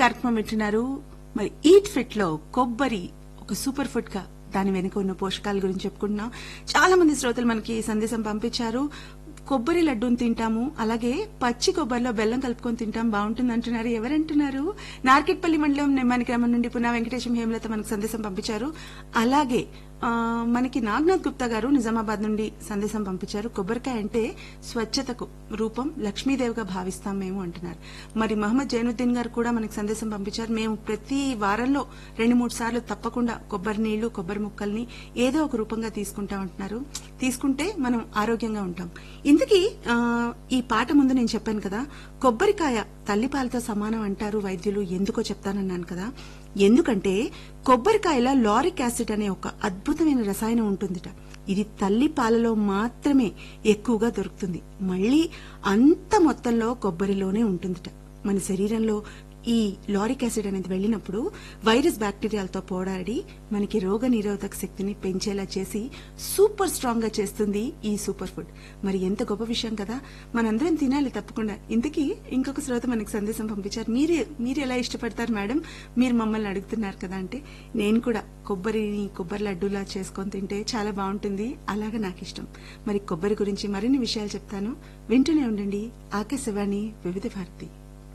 కార్యక్రమం వింటున్నారు. మరి ఈట్ ఫిట్ లో కొబ్బరి ఒక సూపర్ ఫుడ్ గా దాని వెనుక ఉన్న పోషకాల గురించి చెప్పుకుంటున్నాం. చాలా మంది శ్రోతలు మనకి సందేశం పంపించారు. కొబ్బరి లడ్డూని తింటాము, అలాగే పచ్చి కొబ్బరిలో బెల్లం కలుపుకొని తింటాం, బాగుంటుంది అంటున్నారు. ఎవరంటున్నారు? నార్కెట్పల్లి మండలం నెమ్మాని గ్రామం నుండి పునా వెంకటేశం హేమలత మనకు సందేశం పంపించారు. అలాగే మనకి నాగనాథ్ గుప్తా గారు నిజామాబాద్ నుండి సందేశం పంపించారు. కొబ్బరికాయ అంటే స్వచ్ఛతకు రూపం, లక్ష్మీదేవిగా భావిస్తాం మేము అంటున్నారు. మరి మహమ్మద్ జైనుద్దీన్ గారు కూడా మనకి సందేశం పంపించారు. మేము ప్రతి వారంలో 2-3 సార్లు తప్పకుండా కొబ్బరి నీళ్లు, కొబ్బరి ముక్కల్ని ఏదో ఒక రూపంగా తీసుకుంటాం అంటున్నారు. తీసుకుంటే మనం ఆరోగ్యంగా ఉంటాం. ఇంతకీ ఈ పాట ముందు నేను చెప్పాను కదా, కొబ్బరికాయ తల్లిపాలతో సమానం అంటారు వైద్యులు. ఎందుకో చెప్తానన్నాను కదా. ఎందుకంటే కొబ్బరికాయలో లారిక్ యాసిడ్ అనే ఒక అద్భుతమైన రసాయనం ఉంటుందిట. ఇది తల్లి పాలలో మాత్రమే ఎక్కువగా దొరుకుతుంది. మళ్లీ అంత మొత్తంలో కొబ్బరిలోనే ఉంటుందిట. మన శరీరంలో ఈ లారిక్ యాసిడ్ అనేది వెళ్లినప్పుడు వైరస్ బ్యాక్టీరియాలతో పోరాడి మనకి రోగ నిరోధక శక్తిని పెంచేలా చేసి సూపర్ స్ట్రాంగ్ గా చేస్తుంది ఈ సూపర్ ఫుడ్. మరి ఎంత గొప్ప విషయం కదా, మనందరం తినాలి తప్పకుండా. ఇంతకీ ఇంకొక శ్రోత మనకి సందేశం పంపించారు. మీరు ఎలా ఇష్టపడతారు మేడం, మీరు మమ్మల్ని అడుగుతున్నారు కదా అంటే, నేను కూడా కొబ్బరి లడ్డూలా చేసుకొని తింటే చాలా బాగుంటుంది, అలాగా నాకు ఇష్టం. మరి కొబ్బరి గురించి మరిన్ని విషయాలు చెప్తాను, వింటూనే ఉండండి. ఆకాశవాణి వివిధ భారతి.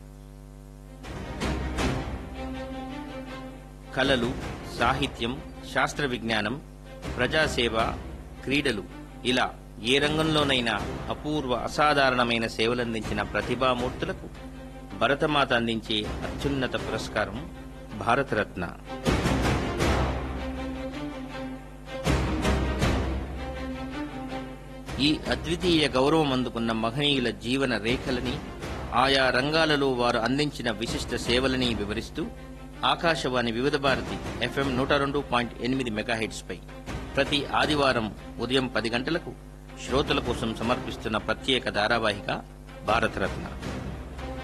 కళలు, సాహిత్యం, శాస్త్ర విజ్ఞానం, ప్రజాసేవ, క్రీడలు ఇలా ఏ రంగంలోనైనా అపూర్వ అసాధారణమైన సేవలందించిన ప్రతిభామూర్తులకు భరతమాత అందించే అత్యున్నత పురస్కారం భారతరత్న. ఈ అద్వితీయ గౌరవం అందుకున్న మహనీయుల జీవన రేఖలని, ఆయా రంగాలలో వారు అందించిన విశిష్ట సేవలని వివరిస్తూ ఆకాశవాణి వివిధ భారతి FM 102.8 మెగాహెర్ట్జ్ పై ప్రతి ఆదివారం ఉదయం 10 గంటలకు శ్రోతల కోసం సమర్పిస్తున్న ప్రత్యేక ధారావాహిక భారతరత్న.